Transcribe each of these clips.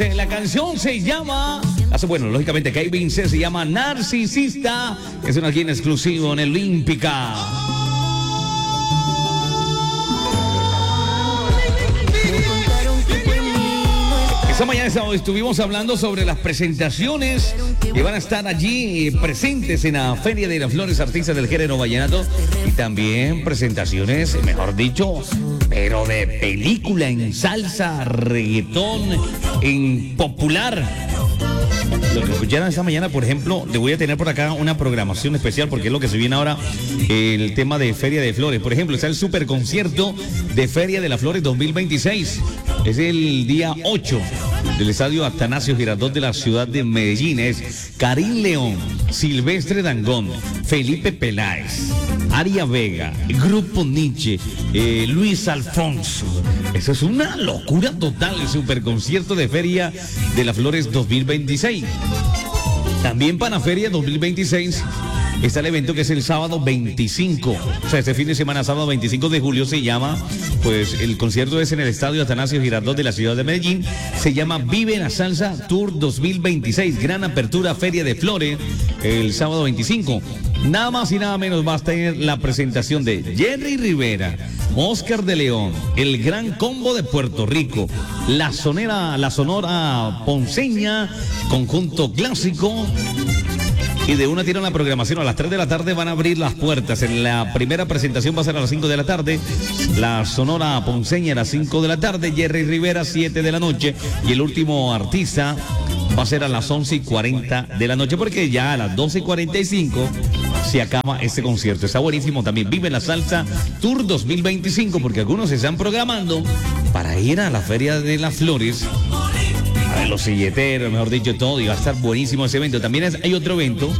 La canción se llama, bueno, lógicamente Kevin se llama Narcisista. Es una aquí en exclusivo en el Olímpica. Esta mañana estuvimos hablando sobre las presentaciones que van a estar allí presentes en la Feria de las Flores, artistas del género vallenato, y también presentaciones, mejor dicho, pero de película en salsa, reggaetón, en popular. Lo que escucharon esta mañana, por ejemplo, le voy a tener por acá una programación especial porque es lo que se viene ahora, el tema de Feria de Flores. Por ejemplo, está el super concierto de Feria de las Flores 2026. Es el día 8 del estadio Atanasio Girardot de la ciudad de Medellín. Es Karim León, Silvestre Dangond, Felipe Peláez, Aria Vega, Grupo Nietzsche, Luis Alfonso. Eso es una locura total, el superconcierto de Feria de las Flores 2026. También para Feria 2026 está el evento que es el sábado 25. O sea, este fin de semana, sábado 25 de julio, se llama, pues el concierto es en el estadio Atanasio Girardot de la ciudad de Medellín. Se llama Vive la Salsa Tour 2026. Gran apertura Feria de Flores el sábado 25. Nada más y nada menos va a tener la presentación de Jerry Rivera, Oscar de León, el Gran Combo de Puerto Rico, la Sonora Ponceña, Conjunto Clásico. Y de una tiran la programación. A las 3 de la tarde van a abrir las puertas. En la primera presentación va a ser a las 5 de la tarde. La Sonora Ponceña a las 5 de la tarde. Jerry Rivera 7 de la noche. Y el último artista va a ser a las 11:40 de la noche. Porque ya a las 12:45 se acaba este concierto. Está buenísimo también. Vive la Salsa Tour 2025. Porque algunos se están programando para ir a la Feria de las Flores. A ver, los silleteros, mejor dicho, todo, y va a estar buenísimo ese evento. También hay otro evento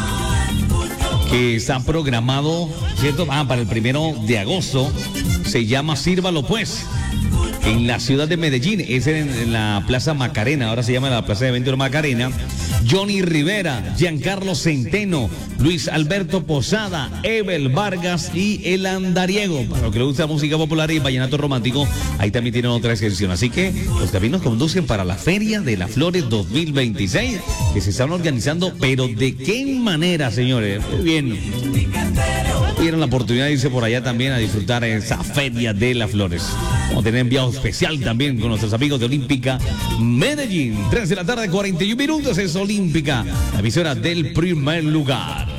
que está programado, ¿cierto? Para el 1 de agosto. Se llama Sírvalo Pues, en la ciudad de Medellín. Es en la Plaza Macarena, ahora se llama la Plaza de Eventos Macarena. Johnny Rivera, Giancarlo Centeno, Luis Alberto Posada, Evel Vargas y El Andariego. Para los que les gusta la música popular y vallenato romántico, ahí también tienen otra excepción. Así que los caminos conducen para la Feria de las Flores 2026, que se están organizando, pero ¿de qué manera, señores? Muy bien. Tuvieron la oportunidad de irse por allá también a disfrutar esa Feria de las Flores. Vamos a tener enviado especial también con nuestros amigos de Olímpica Medellín. 3 de la tarde, 41 minutos, es Olímpica, la emisora del primer lugar.